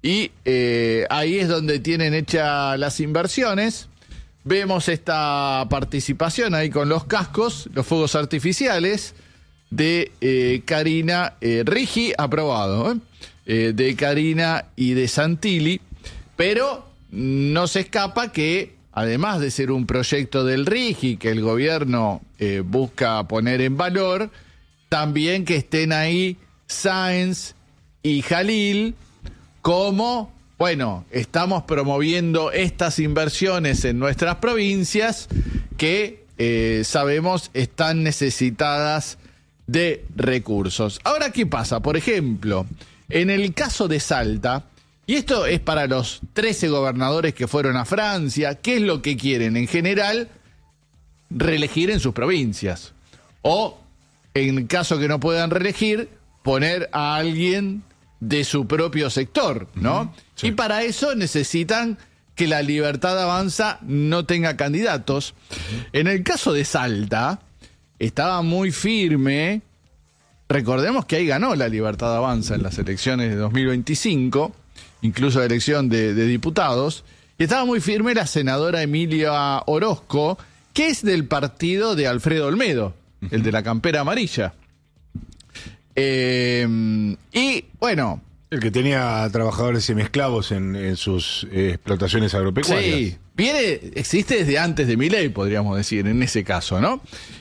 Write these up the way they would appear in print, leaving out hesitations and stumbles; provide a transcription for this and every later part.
y ahí es donde tienen hechas las inversiones. Vemos esta participación ahí con los cascos, los fuegos artificiales de Carina Rigi, aprobado, de Carina y de Santilli, pero no se escapa que, además de ser un proyecto del Rigi que el gobierno busca poner en valor, también que estén ahí Sáenz y Jalil como, bueno, estamos promoviendo estas inversiones en nuestras provincias que sabemos están necesitadas de recursos. Ahora, ¿qué pasa? Por ejemplo, en el caso de Salta, y esto es para los 13 gobernadores que fueron a Francia, ¿qué es lo que quieren? En general, reelegir en sus provincias. O, en caso que no puedan reelegir, poner a alguien de su propio sector, ¿no? Sí. Y para eso necesitan que la Libertad Avanza no tenga candidatos. En el caso de Salta, estaba muy firme. Recordemos que ahí ganó la Libertad Avanza en las elecciones de 2025, incluso la elección de diputados, y estaba muy firme la senadora Emilia Orozco, que es del partido de Alfredo Olmedo, el de la campera amarilla. Y bueno, el que tenía trabajadores semiesclavos en sus explotaciones agropecuarias. Sí, existe desde antes de Milei, podríamos decir, en ese caso, ¿no?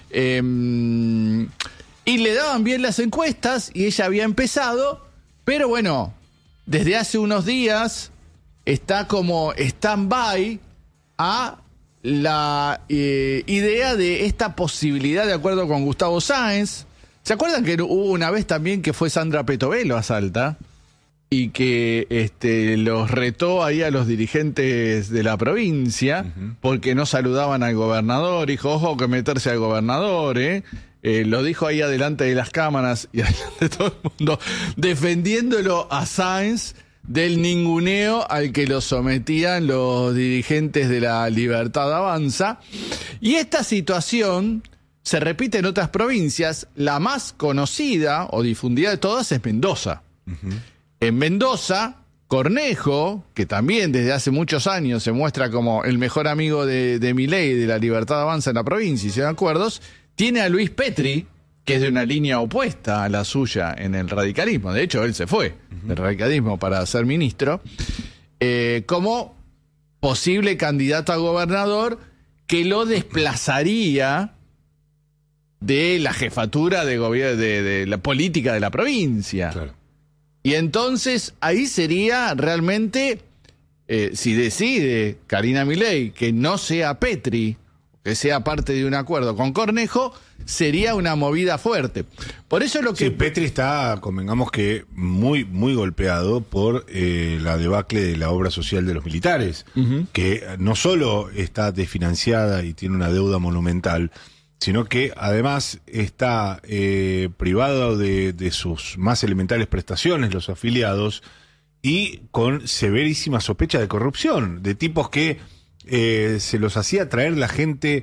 Y le daban bien las encuestas y ella había empezado, pero bueno, desde hace unos días está como stand-by a la idea de esta posibilidad, de acuerdo con Gustavo Sáenz. ¿Se acuerdan que hubo una vez también que fue Sandra Petovelo a Salta y que los retó ahí a los dirigentes de la provincia porque no saludaban al gobernador? Dijo, ojo que meterse al gobernador, lo dijo ahí adelante de las cámaras y adelante de todo el mundo, defendiéndolo a Sáenz del ninguneo al que lo sometían los dirigentes de la Libertad Avanza. Y esta situación se repite en otras provincias. La más conocida o difundida de todas es Mendoza. En Mendoza, Cornejo, que también desde hace muchos años se muestra como el mejor amigo de Milei y de la Libertad Avanza en la provincia, y se dan acuerdos, tiene a Luis Petri, que es de una línea opuesta a la suya en el radicalismo. De hecho, él se fue del radicalismo para ser ministro, como posible candidato a gobernador que lo desplazaría de la jefatura de gobierno, de la política de la provincia. Claro. Y entonces ahí sería realmente, si decide Carina Milei que no sea Petri, que sea parte de un acuerdo con Cornejo, sería una movida fuerte. Por eso lo que... Sí, Petri está, convengamos que, muy, muy golpeado por la debacle de la obra social de los militares, que no solo está desfinanciada y tiene una deuda monumental, sino que además está privado de sus más elementales prestaciones, los afiliados, y con severísima sospecha de corrupción, de tipos que se los hacía traer la gente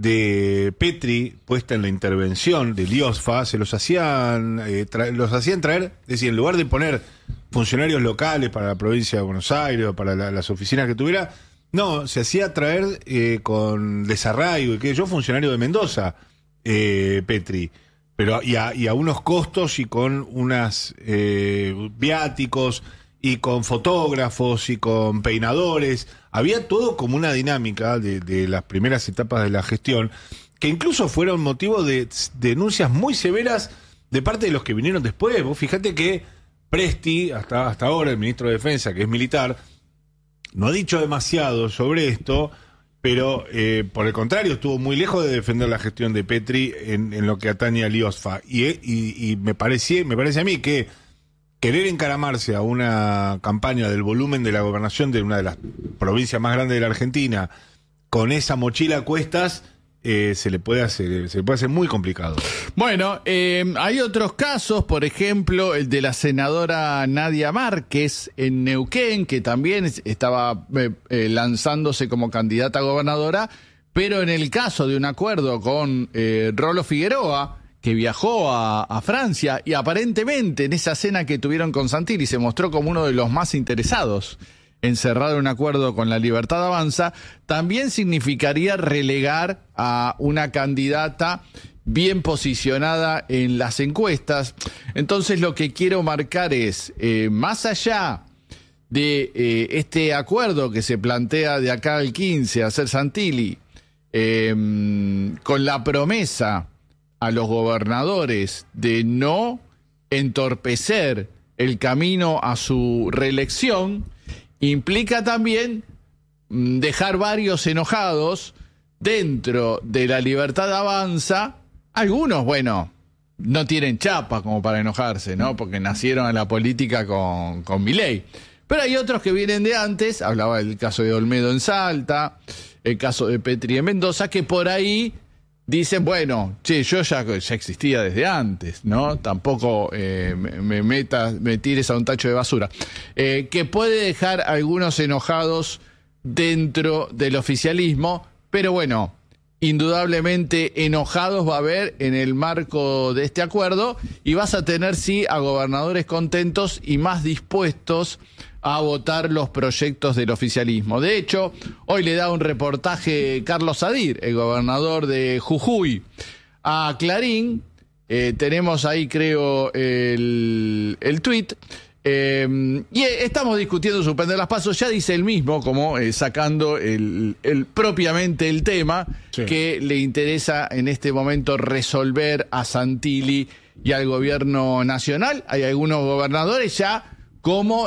de Petri puesta en la intervención de Liosfa, se los hacían traer, es decir, en lugar de poner funcionarios locales para la provincia de Buenos Aires o para las oficinas que tuviera, no, se hacía traer con desarraigo, y que yo funcionario de Mendoza, Petri, pero y a unos costos y con unas viáticos y con fotógrafos y con peinadores. Había todo como una dinámica de las primeras etapas de la gestión, que incluso fueron motivo de denuncias muy severas de parte de los que vinieron después. Vos fíjate que Presti, hasta ahora, el ministro de Defensa, que es militar, no ha dicho demasiado sobre esto, pero por el contrario estuvo muy lejos de defender la gestión de Petri en lo que atañe a Liosfa. Y me parece a mí que querer encaramarse a una campaña del volumen de la gobernación de una de las provincias más grandes de la Argentina con esa mochila a cuestas, se le puede hacer muy complicado. Bueno, hay otros casos, por ejemplo, el de la senadora Nadia Márquez en Neuquén, que también estaba lanzándose como candidata a gobernadora, pero en el caso de un acuerdo con Rolo Figueroa, que viajó a Francia y aparentemente en esa cena que tuvieron con Santilli se mostró como uno de los más interesados en cerrar un acuerdo con la Libertad Avanza, también significaría relegar a una candidata bien posicionada en las encuestas. Entonces lo que quiero marcar es, más allá de este acuerdo que se plantea de acá al 15, hacer Santilli, con la promesa a los gobernadores de no entorpecer el camino a su reelección, implica también dejar varios enojados dentro de la Libertad Avanza. Algunos, bueno, no tienen chapa como para enojarse, ¿no? Porque nacieron en la política con Milei. Pero hay otros que vienen de antes, hablaba del caso de Olmedo en Salta, el caso de Petri en Mendoza, que por ahí dicen, bueno, che, yo ya existía desde antes, ¿no? Tampoco me tires a un tacho de basura. Que puede dejar algunos enojados dentro del oficialismo, pero bueno, indudablemente enojados va a haber en el marco de este acuerdo y vas a tener, sí, a gobernadores contentos y más dispuestos a votar los proyectos del oficialismo. De hecho, hoy le da un reportaje Carlos Sadir, el gobernador de Jujuy, a Clarín. Tenemos ahí, creo, el tuit. Y estamos discutiendo suspender las PASO. Ya dice él mismo, como sacando propiamente el tema, sí, que le interesa en este momento resolver a Santilli y al gobierno nacional. Hay algunos gobernadores ya como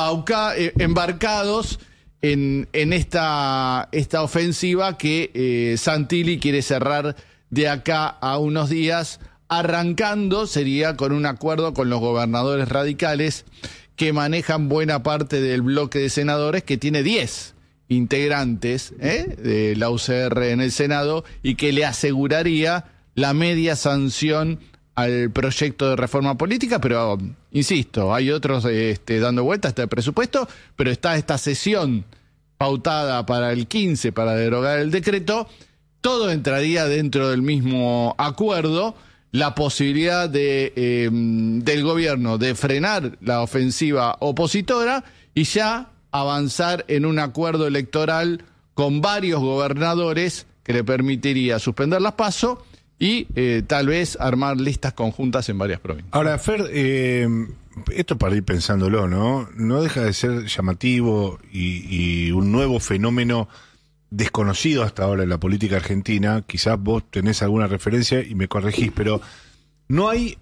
embarcados en esta ofensiva que Santilli quiere cerrar de acá a unos días, arrancando, sería con un acuerdo con los gobernadores radicales que manejan buena parte del bloque de senadores, que tiene 10 integrantes de la UCR en el Senado, y que le aseguraría la media sanción al proyecto de reforma política. Pero insisto, hay otros dando vueltas, está el presupuesto, pero está esta sesión pautada para el 15 para derogar el decreto. Todo entraría dentro del mismo acuerdo. La posibilidad del gobierno de frenar la ofensiva opositora y ya avanzar en un acuerdo electoral con varios gobernadores que le permitiría suspender las PASO y tal vez armar listas conjuntas en varias provincias. Ahora, Fer, esto para ir pensándolo, ¿no? No deja de ser llamativo y un nuevo fenómeno desconocido hasta ahora en la política argentina. Quizás vos tenés alguna referencia y me corregís, pero no hay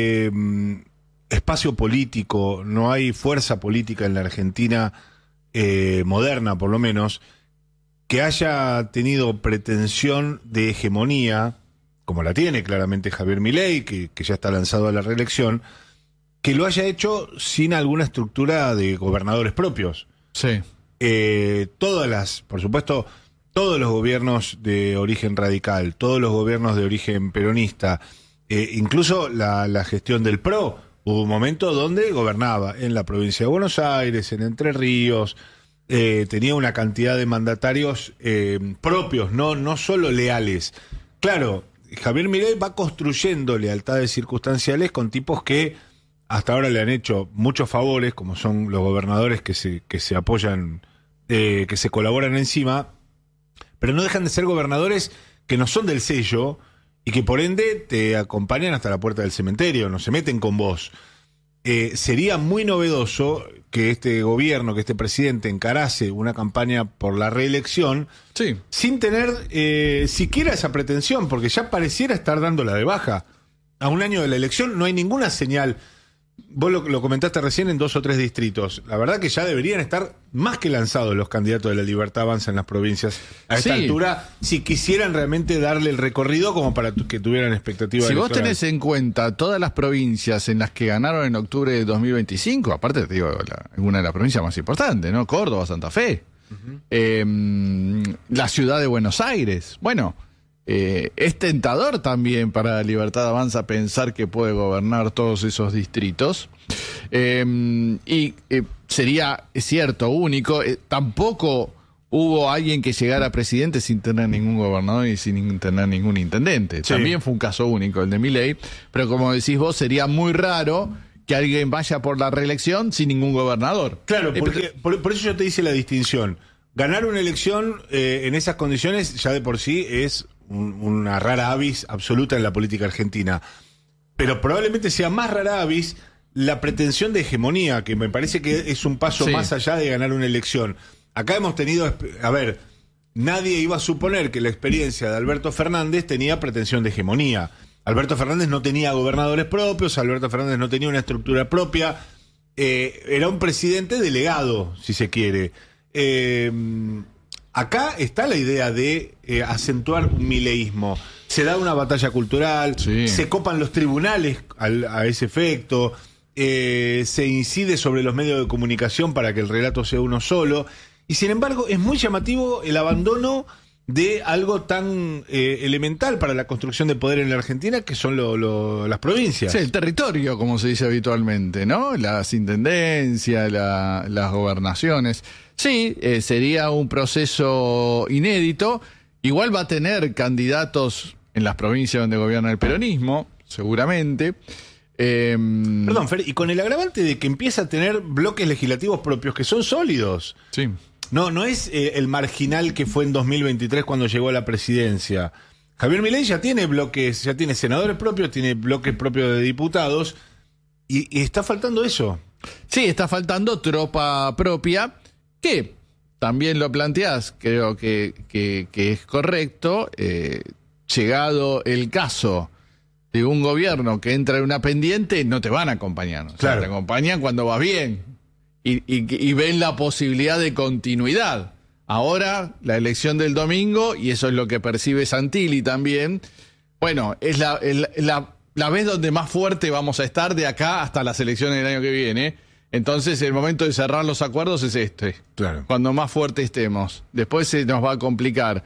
espacio político, no hay fuerza política en la Argentina moderna, por lo menos, que haya tenido pretensión de hegemonía, como la tiene claramente Javier Milei, que ya está lanzado a la reelección, que lo haya hecho sin alguna estructura de gobernadores propios. Sí. Por supuesto, todos los gobiernos de origen radical, todos los gobiernos de origen peronista, incluso la gestión del PRO, hubo un momento donde gobernaba en la provincia de Buenos Aires, en Entre Ríos, tenía una cantidad de mandatarios propios, no solo leales. Claro, Javier Milei va construyendo lealtades circunstanciales con tipos que hasta ahora le han hecho muchos favores, como son los gobernadores que se apoyan, que se colaboran encima, pero no dejan de ser gobernadores que no son del sello y que por ende te acompañan hasta la puerta del cementerio, no se meten con vos. Sería muy novedoso que este gobierno, que este presidente encarase una campaña por la reelección, sí, sin tener siquiera esa pretensión, porque ya pareciera estar dándola de baja. A un año de la elección no hay ninguna señal. Vos lo comentaste recién en 2 o 3 distritos. La verdad que ya deberían estar más que lanzados los candidatos de la Libertad Avanza en las provincias a esta altura, si quisieran realmente darle el recorrido como para que tuvieran expectativa electoral. Si vos tenés en cuenta todas las provincias en las que ganaron en octubre de 2025, aparte te digo, alguna de las provincias más importantes, ¿no? Córdoba, Santa Fe, la ciudad de Buenos Aires. Bueno, es tentador también para la Libertad Avanza pensar que puede gobernar todos esos distritos. Sería, es cierto, único. Tampoco hubo alguien que llegara a presidente sin tener ningún gobernador y sin tener ningún intendente. Sí. También fue un caso único el de Milei, pero como decís vos, sería muy raro que alguien vaya por la reelección sin ningún gobernador. Claro, porque por eso yo te hice la distinción. Ganar una elección en esas condiciones ya de por sí es una rara avis absoluta en la política argentina. Pero probablemente sea más rara avis la pretensión de hegemonía, que me parece que es un paso más allá de ganar una elección. Acá hemos tenido, a ver, nadie iba a suponer que la experiencia de Alberto Fernández tenía pretensión de hegemonía. Alberto Fernández no tenía gobernadores propios, Alberto Fernández no tenía una estructura propia, era un presidente delegado, si se quiere. Acá está la idea de acentuar un mileísmo. Se da una batalla cultural, se copan los tribunales a ese efecto, se incide sobre los medios de comunicación para que el relato sea uno solo. Y sin embargo, es muy llamativo el abandono de algo tan elemental para la construcción de poder en la Argentina, que son las provincias. Sí, el territorio, como se dice habitualmente, ¿no? Las intendencias, las gobernaciones. Sí, sería un proceso inédito. Igual va a tener candidatos en las provincias donde gobierna el peronismo, seguramente. Perdón, Fer, y con el agravante de que empieza a tener bloques legislativos propios que son sólidos. Sí. No es el marginal que fue en 2023 cuando llegó a la presidencia. Javier Milei ya tiene bloques, ya tiene senadores propios, tiene bloques propios de diputados, y está faltando eso. Sí, está faltando tropa propia, que también lo planteás, creo que es correcto, llegado el caso de un gobierno que entra en una pendiente, no te van a acompañar. O sea, te acompañan cuando vas bien. Y ven la posibilidad de continuidad. Ahora, la elección del domingo, y eso es lo que percibe Santilli también, bueno, es la vez donde más fuerte vamos a estar de acá hasta las elecciones del año que viene. Entonces, el momento de cerrar los acuerdos es este. Claro. Cuando más fuerte estemos. Después se nos va a complicar.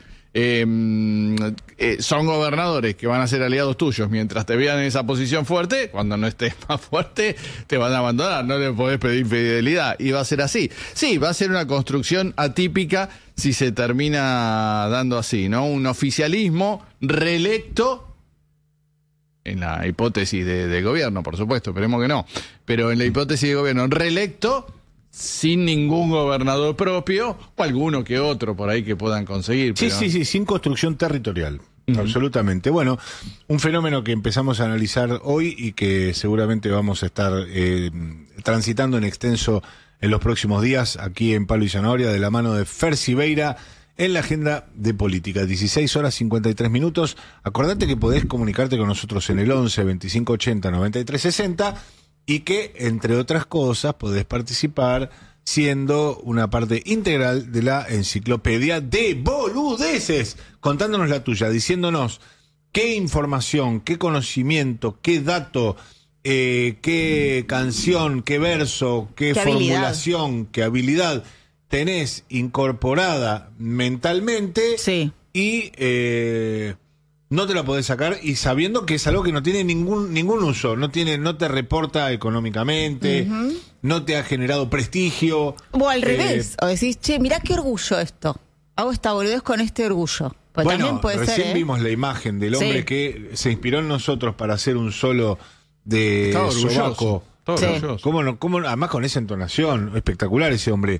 Son gobernadores que van a ser aliados tuyos mientras te vean en esa posición fuerte. Cuando no estés más fuerte te van a abandonar, no le podés pedir fidelidad, y va a ser así. Sí, va a ser una construcción atípica si se termina dando así, ¿no? Un oficialismo reelecto, en la hipótesis de gobierno, por supuesto, esperemos que no, pero en la hipótesis de gobierno reelecto, sin ningún gobernador propio, o alguno que otro por ahí que puedan conseguir. Sí, pero... sí, sin construcción territorial. Absolutamente. Bueno, un fenómeno que empezamos a analizar hoy y que seguramente vamos a estar transitando en extenso en los próximos días aquí en Palo y Zanahoria, de la mano de Fer Siveira en la agenda de política. 16 horas 53 minutos. Acordate que podés comunicarte con nosotros en el 11 25 80 93 60 y que, entre otras cosas, podés participar siendo una parte integral de la enciclopedia de boludeces, contándonos la tuya, diciéndonos qué información, qué conocimiento, qué dato, qué canción, qué verso, qué formulación, qué habilidad tenés incorporada mentalmente. Sí. Y no te la podés sacar, y sabiendo que es algo que no tiene ningún uso, no te reporta económicamente, no te ha generado prestigio. O al revés, o decís, che, mirá qué orgullo esto. Hago esta boludez con este orgullo. Pues bueno, también puede recién ser, vimos la imagen del hombre que se inspiró en nosotros para hacer un solo de sobaco. Sí. ¿Cómo, además con esa entonación, espectacular ese hombre.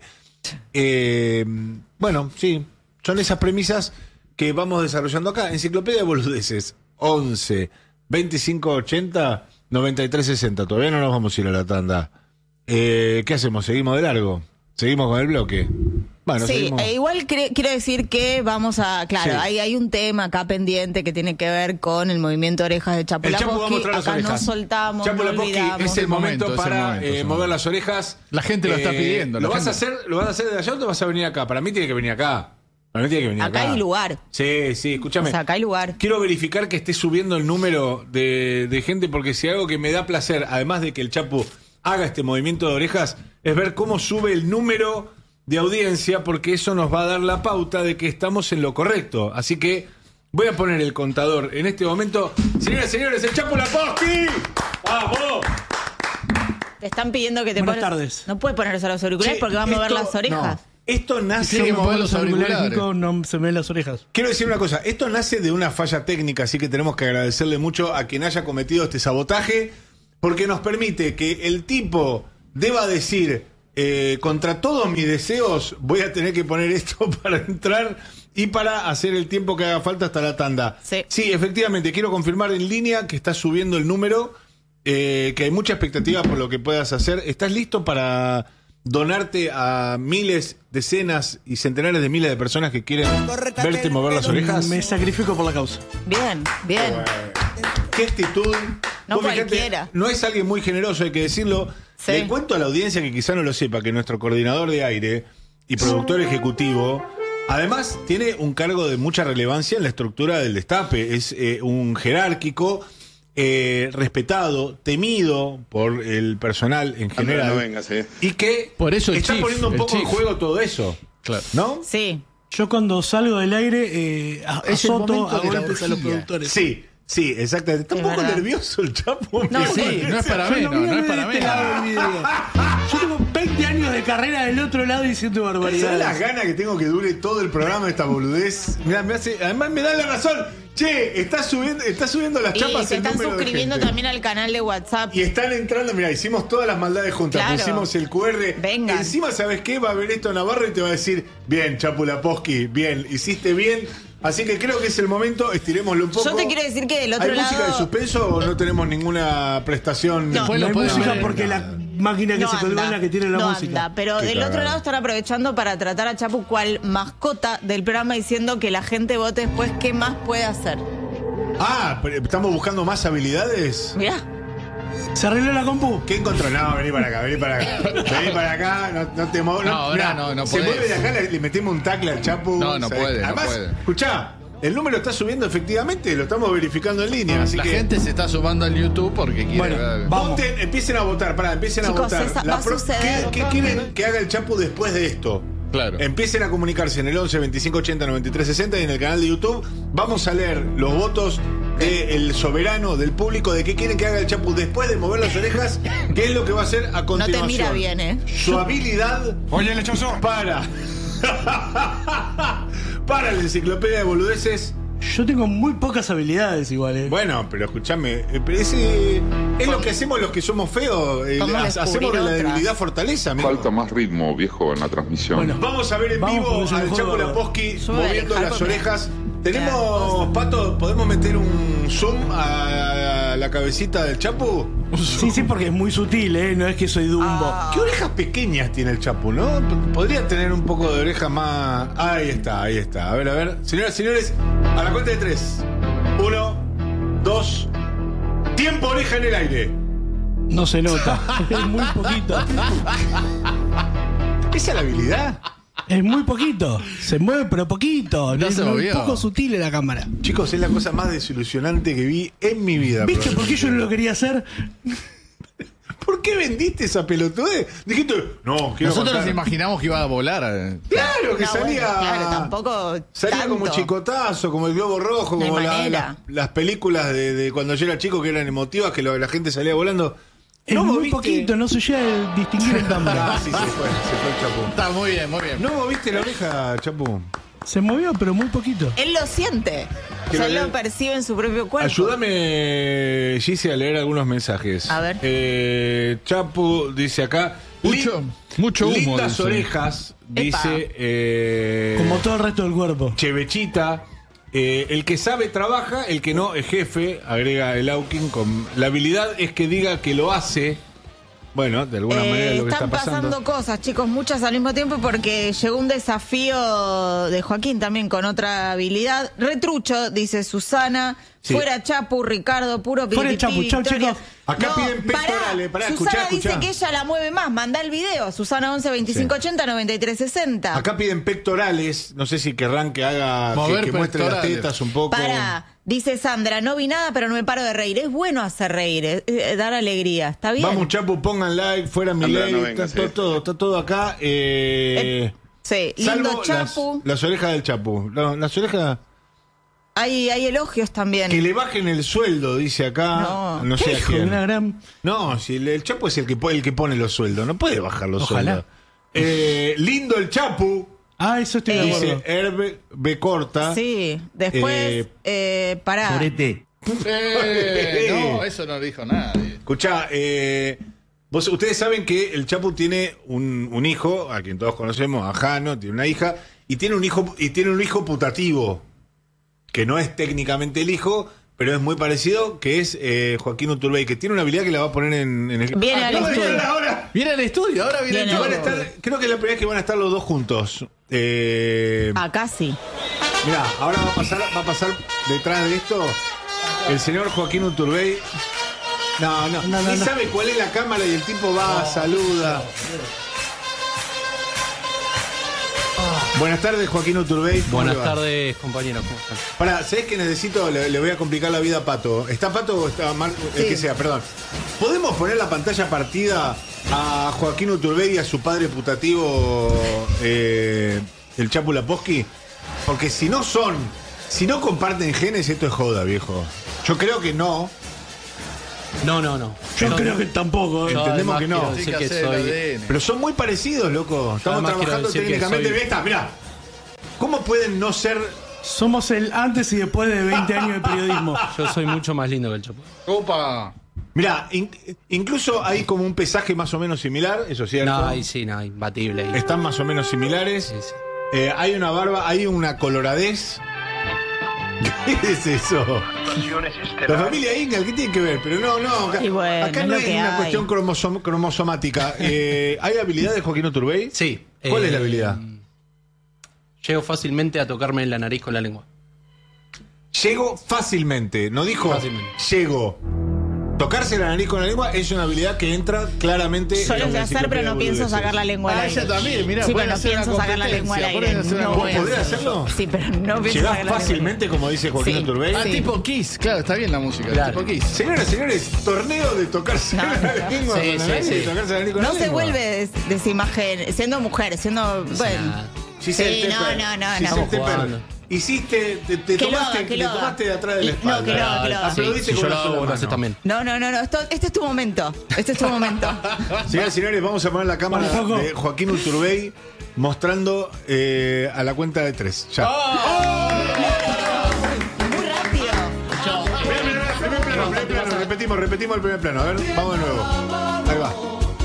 Bueno, sí, son esas premisas que vamos desarrollando acá. Enciclopedia de boludeces, 11 25 80 93 60. Todavía no nos vamos a ir a la tanda. ¿Qué hacemos? ¿Seguimos de largo? ¿Seguimos con el bloque? Bueno, sí, igual quiero decir que vamos a... Claro, sí. hay un tema acá pendiente que tiene que ver con el movimiento Orejas de Chapo Lapowski. Acá no soltamos, Chapo no Lapowski, olvidamos. es el momento para mover las orejas. La gente lo está pidiendo. ¿Lo vas a hacer desde allá o te vas a venir acá? Para mí tiene que venir acá. Acá hay lugar. Sí, escúchame. O sea, acá hay lugar. Quiero verificar que esté subiendo el número de gente, porque si algo que me da placer, además de que el Chapo haga este movimiento de orejas, es ver cómo sube el número de audiencia, porque eso nos va a dar la pauta de que estamos en lo correcto. Así que voy a poner el contador en este momento. Señoras y señores, el Chapo Lapowski. ¡Vamos! Te están pidiendo que te Buenas tardes. No puedes ponerse los auriculares porque va a mover las orejas. Esto nace... Tiene que mover los auriculares. Nico, no se me ven las orejas. Quiero decir una cosa, esto nace de una falla técnica, así que tenemos que agradecerle mucho a quien haya cometido este sabotaje, porque nos permite que el tipo deba decir, contra todos mis deseos, voy a tener que poner esto para entrar y para hacer el tiempo que haga falta hasta la tanda. Sí, efectivamente, quiero confirmar en línea que está subiendo el número, que hay mucha expectativa por lo que puedas hacer. ¿Estás listo para donarte a miles, decenas y centenares de miles de personas que quieren verte mover las orejas? Me sacrifico por la causa. Bien. Qué actitud. No Vos, cualquiera. fíjate, no es alguien muy generoso, hay que decirlo. Sí. Le cuento a la audiencia que quizá no lo sepa, que nuestro coordinador de aire y productor ejecutivo, además tiene un cargo de mucha relevancia en la estructura del Destape. Es un jerárquico, respetado, temido por el personal en general. No vengas, Y que por eso el está chief, poniendo un el poco en chief. juego todo eso. Claro. ¿No? Sí. Yo cuando salgo del aire Es el azoto momento a de la golpes a los orgía. productores. Sí, exactamente. Está un Es poco verdad. nervioso el Chapo. No, me sí, parece. no es para Yo menos, no no es de para este lado del menos. vidrio. Yo tengo 20 años de carrera del otro lado diciendo ¿Sabes barbaridades. las ganas que tengo que dure todo el programa esta boludez? Mirá, además me da la razón. Che, está subiendo las Y chapas se el están número de suscribiendo gente. también al canal de WhatsApp. Y están entrando, mira, hicimos todas las maldades juntas, Claro. pusimos el QR. Vengan. Encima, ¿sabes qué? Va a ver esto Navarro y te va a decir, bien, Chapu Laposki, bien, hiciste bien. Así que creo que es el momento, estiremoslo un poco. Yo te quiero decir que del otro ¿Hay música lado... de suspenso o no tenemos ninguna prestación? No. Después No lo hay pueden música ver. porque la máquina que se colgó es la que tiene la no música. anda, pero Qué del otro cagada. lado están aprovechando para tratar a Chapu cual mascota del programa, diciendo que la gente vote después qué más puede hacer. Ah, pero ¿estamos buscando más habilidades? Mirá. ¿Se arregló la compu? ¿Qué encontró? No, vení para acá, vení para acá. Vení para acá, no te muevas. No, ahora no Se podés. mueve de acá, le metemos un tackle al Chapu. No puede, no Además, puede. escuchá, el número está subiendo efectivamente, lo estamos verificando en línea. Así La que gente se está sumando al YouTube porque quiere Bueno, ver. vamos. voten, empiecen a votar, empiecen Chicos, a votar. esa va a suceder. ¿Qué quieren que haga el Chapu después de esto? Claro. Empiecen a comunicarse en el 11 25 80 93 60 y en el canal de YouTube. Vamos a leer los votos del soberano, del público, de qué quieren que haga el Chapu después de mover las orejas, qué es lo que va a hacer a No continuación. te mira bien, Su habilidad Oye, lechoso. para la enciclopedia de boludeces. Yo tengo muy pocas habilidades igual. Bueno, pero escúchame, es lo que hacemos los que somos feos. ¿Cómo Hacemos de descubrir la otras? debilidad fortaleza, amigo. Falta más ritmo, viejo, en la transmisión. Bueno. Vamos a ver en Vamos vivo con ese al mejor Chapo bárbaro. Laposki Yo me voy a moviendo alejar las porque- orejas. Tenemos, Claro. Pato, ¿podemos meter un zoom a la cabecita del Chapu? Sí, porque es muy sutil, no es que soy Dumbo. ¿Qué orejas pequeñas tiene el Chapu, no? Podría tener un poco de oreja más... Ahí está. A ver. Señoras y señores, a la cuenta de 3. 1, 2... Tiempo oreja en el aire. No se nota. Es muy poquito. ¿Esa es la habilidad? Es muy poquito. Se mueve, pero poquito. No es se muy movió. poco sutil en la cámara. Chicos, es la cosa más desilusionante que vi en mi vida. ¿Viste por qué yo no lo quería hacer? ¿Por qué vendiste esa pelotudez? Dijiste, no, quiero Nosotros nos contar. imaginamos que iba a volar. Claro que No, salía. bueno, claro, tampoco Salía tanto. como Chicotazo, como el Globo Rojo, No hay como manera. las películas de cuando yo era chico que eran emotivas, que la gente salía volando. Es ¿No muy moviste? poquito, no se llega a distinguir en Ah, cámara. sí, se fue el Chapu. Está muy bien, muy bien. ¿No moviste la oreja, Chapu? Se movió, pero muy poquito. Él lo siente. O Quiero sea, él leer- lo percibe en su propio cuerpo. Ayúdame, Gise, a leer algunos mensajes. A ver. Chapu dice acá. Mucho humo, Lindas dice. orejas, Epa. dice. Como todo el resto del cuerpo. Chevechita. El que sabe trabaja, el que no es jefe, agrega el Aukin. La habilidad es que diga que lo hace. Bueno, de alguna manera es lo que está Están pasando. pasando cosas, chicos, muchas al mismo tiempo, porque llegó un desafío de Joaquín también con otra habilidad. Retrucho, dice Susana. Sí. Fuera Chapu, Ricardo, puro Fuera el piripí, Chapu, chau, Victoria. chicos. Acá piden pectorales, pará, Susana escuchá. dice que ella la mueve más. Manda el video. Susana 11 25 80 93 60. Acá piden pectorales. No sé si querrán que haga. Mover Que muestre las pectorales. tetas un poco. Para, dice Sandra, no vi nada, pero no me paro de reír. Es bueno hacer reír, dar alegría. ¿Está bien? Vamos, Chapu, pongan like, fuera mi Andrea, ley. no vengas, está todo acá. Sí, salvo lindo Chapu. las orejas del Chapu. No, las orejas. Hay elogios también. Que le bajen el sueldo, dice acá. No ¿Qué sé a Hijo de quién. una gran... No, si el Chapo es el que pone los sueldos, no puede bajar los Ojalá. sueldos. Lindo el Chapu. Eso estoy de Dice acuerdo. Herbe B. Corta. Sí, después, pará. Sorete. No, eso no dijo nadie. Escuchá, ustedes saben que el Chapu tiene un hijo, a quien todos conocemos, a Jano, tiene una hija, y tiene un hijo putativo, que no es técnicamente el hijo, pero es muy parecido, que es Joaquín Uturbey, que tiene una habilidad que la va a poner en el... Viene al estudio. Ahora. Viene al estudio, ahora viene Viene el Van a estar, creo que es la primera vez que van a estar los dos juntos. Acá sí. Mirá, ahora va a pasar detrás de esto el señor Joaquín Uturbey. No, ni sabe cuál es la cámara y el tipo va, saluda. Buenas tardes, Joaquín Uturbey. Buenas tardes, compañeros. ¿Cómo están? Pará, ¿sabés qué necesito? Le voy a complicar la vida a Pato. ¿Está Pato o está Mar? El que sea, perdón. ¿Podemos poner la pantalla partida a Joaquín Uturbey y a su padre putativo, el Chapu Lapowski? Porque si no comparten genes, esto es joda, viejo. Yo creo que no. No. Yo creo que tampoco. Yo Entendemos además que no. quiero decir que soy... Pero son muy parecidos, loco. Estamos además quiero trabajando decir que técnicamente. soy- Ahí está, mirá. ¿Cómo pueden no ser? Somos el antes y después de 20 años de periodismo. Yo soy mucho más lindo que el Chapo. Opa. Mirá, incluso hay como un pesaje más o menos similar, eso es cierto. No, ahí sí, no, imbatible. Ahí. Están más o menos similares. Sí, sí. Hay una barba, hay una coloradez. ¿Qué es eso? La familia Ingal, ¿qué tiene que ver? Pero no, acá, Y bueno, acá es no lo es que una hay. cuestión cromosomática. ¿Hay habilidad de Joaquín Uturbey? Sí. ¿Cuál es la habilidad? Llego fácilmente a tocarme en la nariz con la lengua. Llego fácilmente, no dijo Fácilmente. llego. Tocarse la nariz con la lengua es una habilidad que entra claramente. Yo lo en sé la hacer, pero no enciclopedia pienso boludeces. sacar la lengua al aire. Ella también, mira, Sí, pueden pero no hacer una pienso sacar la lengua al competencia, aire. pueden hacer una No ¿Vos voy a podrías hacerlo. hacerlo? Sí, pero no pienso ¿Llegás sacar la lengua. fácilmente, como dice Joaquín Sí. Uturbey? Ah, Sí. tipo Kiss, claro, está bien la música. Claro. Tipo Kiss. Señores, torneo de tocarse No, la no. lengua Sí, con la sí, nariz sí. y tocarse la nariz con No la se lengua. vuelve de esa imagen, siendo mujer, siendo... Bueno, Giselle sí, Tepper. no. Giselle Estamos Tepper. jugando. Hiciste, te Que lo tomaste, haga, que te lo haga. tomaste de atrás de la No, espalda. que lo haga, que lo haga. Aplaudiste Si con yo una lo sola hago, lo haces mano. también. No. Este es tu momento. Este es tu momento. Señoras y señores, vamos a poner la cámara Un poco. de Joaquín Uturbey mostrando a la cuenta de 3. Ya. Muy rápido. Primer plano, repetimos el primer plano. A ver, vamos de nuevo. Ahí va.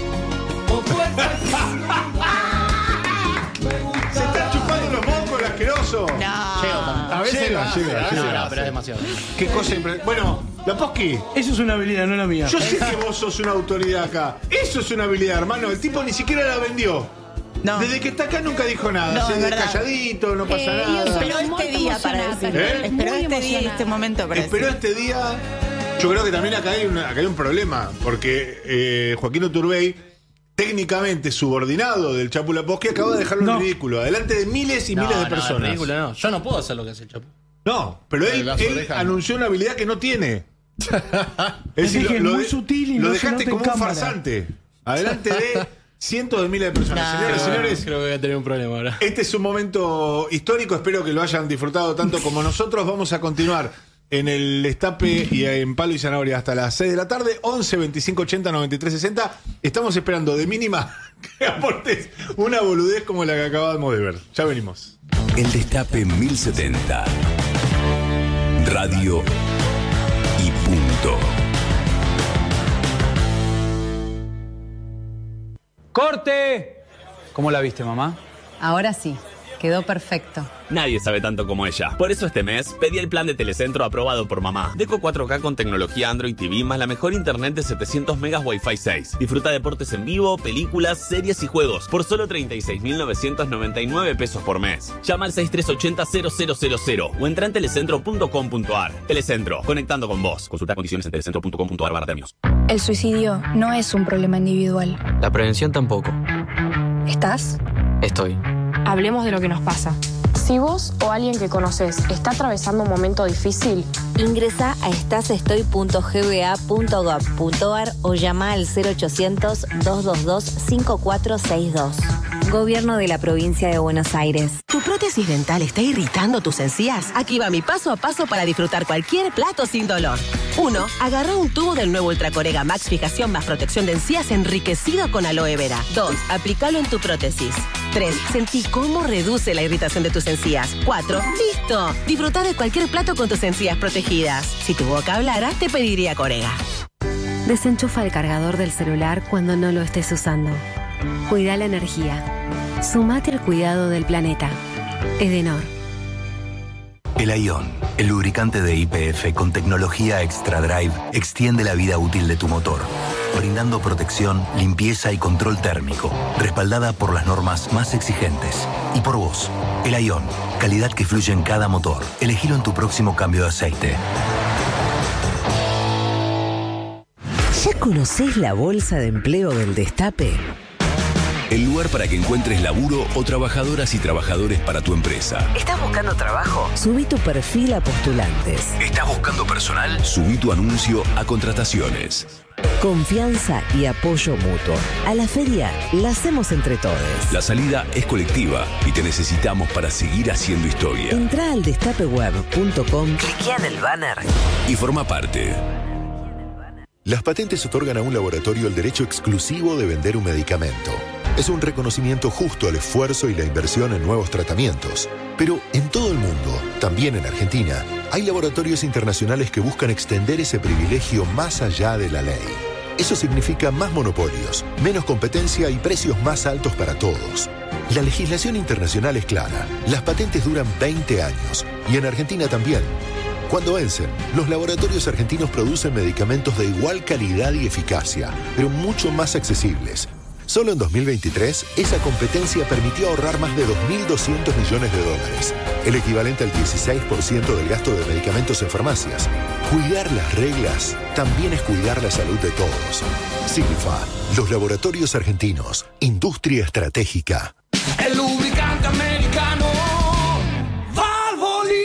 Se está chupando los mocos, el asqueroso. No. A veces Llega, no. llega. No, pero es demasiado. Qué cosa Bueno, Lapowski, Eso es una habilidad, no la mía. yo sé que vos sos una autoridad acá. Eso es una habilidad, hermano. El tipo ni siquiera la vendió. No. Desde que está acá nunca dijo nada. No, Se es ve verdad. calladito, no pasa nada. Esperó este día para decirlo. Esperó este día y este momento para Esperó decirlo. este día. Yo creo que también acá hay un problema. Porque Joaquín Uturbey, técnicamente subordinado del Chapu Lapowski, acaba de dejarlo en ridículo. Adelante de miles y miles de personas. Ridículo, no. Yo no puedo hacer lo que hace el Chapo. No, pero él Las orejas, no. anunció una habilidad que no tiene. Es que es muy sutil y lo no se dejaste nota en como un cámara. farsante. Adelante de cientos de miles de personas. No. Señoras y señores, Creo que voy a tener un problema ahora. este es un momento histórico. Espero que lo hayan disfrutado tanto como nosotros. Vamos a continuar en el Destape y en Palo y Zanahoria hasta las 6 de la tarde. 11 25 80 93 60. Estamos esperando de mínima que aportes una boludez como la que acabamos de ver. Ya venimos. El Destape 1070. Radio y punto. ¡Corte! ¿Cómo la viste, mamá? Ahora sí, quedó perfecto. Nadie sabe tanto como ella. Por eso este mes pedí el plan de Telecentro aprobado por mamá. Deco 4K con tecnología Android TV más la mejor internet de 700 megas Wi-Fi 6. Disfruta deportes en vivo, películas, series y juegos por solo 36.999 pesos por mes. Llama al 6380-0000 o entra en telecentro.com.ar. Telecentro, conectando con vos. Consulta condiciones en telecentro.com.ar/premios. El suicidio no es un problema individual. La prevención tampoco. ¿Estás? Estoy. Hablemos de lo que nos pasa. Si vos o alguien que conoces está atravesando un momento difícil, Ingresa a estasestoy.gba.gov.ar o llama al 0800-222-5462. Gobierno de la Provincia de Buenos Aires. ¿Tu prótesis dental está irritando tus encías? Aquí va mi paso a paso para disfrutar cualquier plato sin dolor. 1. Agarra un tubo del nuevo Ultracorega Max Fijación más protección de encías enriquecido con aloe vera. 2. Aplícalo en tu prótesis. 3. Sentí cómo reduce la irritación de tus encías. 4. ¡Listo! Disfruta de cualquier plato con tus encías protegidas. Si tu boca hablara, te pediría Corega. Desenchufa el cargador del celular cuando no lo estés usando. Cuida la energía. Sumate al cuidado del planeta. Edenor. El Ion, el lubricante de YPF con tecnología Extra Drive, extiende la vida útil de tu motor, brindando protección, limpieza y control térmico, respaldada por las normas más exigentes. Y por vos, el Ion, calidad que fluye en cada motor. Elegilo en tu próximo cambio de aceite. ¿Ya conocés la bolsa de empleo del Destape? El lugar para que encuentres laburo o trabajadoras y trabajadores para tu empresa. ¿Estás buscando trabajo? Subí tu perfil a postulantes. ¿Estás buscando personal? Subí tu anuncio a contrataciones. Confianza y apoyo mutuo. A la feria la hacemos entre todos. La salida es colectiva y te necesitamos para seguir haciendo historia. Entrá al destapeweb.com, cliquea en el banner y forma parte. Las patentes otorgan a un laboratorio el derecho exclusivo de vender un medicamento. Es un reconocimiento justo al esfuerzo y la inversión en nuevos tratamientos. Pero en todo el mundo, también en Argentina, hay laboratorios internacionales que buscan extender ese privilegio más allá de la ley. Eso significa más monopolios, menos competencia y precios más altos para todos. La legislación internacional es clara. Las patentes duran 20 años y en Argentina también. Cuando vencen, los laboratorios argentinos producen medicamentos de igual calidad y eficacia, pero mucho más accesibles. Solo en 2023, esa competencia permitió ahorrar más de 2.200 millones de dólares, el equivalente al 16% del gasto de medicamentos en farmacias. Cuidar las reglas también es cuidar la salud de todos. Signifa, los laboratorios argentinos, industria estratégica. El lubricante americano Valvoline.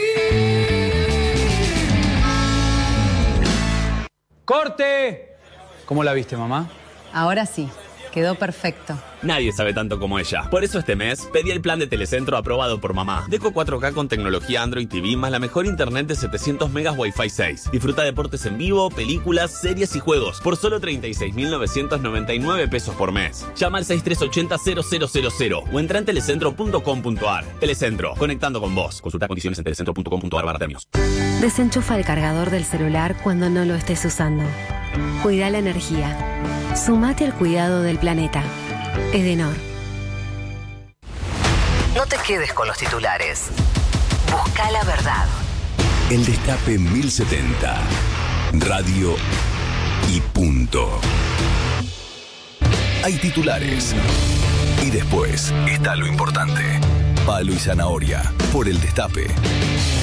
¡Corte! ¿Cómo la viste, mamá? Ahora sí. Quedó perfecto. Nadie sabe tanto como ella. Por eso este mes pedí el plan de Telecentro aprobado por mamá. Deco 4K con tecnología Android TV más la mejor internet de 700 megas Wi-Fi 6. Disfruta deportes en vivo, películas, series y juegos por solo 36.999 pesos por mes. Llama al 6380-0000 o entra en telecentro.com.ar. Telecentro, conectando con vos. Consulta condiciones en telecentro.com.ar/términos. Desenchufa el cargador del celular cuando no lo estés usando. Cuida la energía. Sumate al cuidado del planeta. Edenor. No te quedes con los titulares. Busca la verdad. El Destape 1070. Radio y punto. Hay titulares. Y después está lo importante. Palo y zanahoria por El Destape.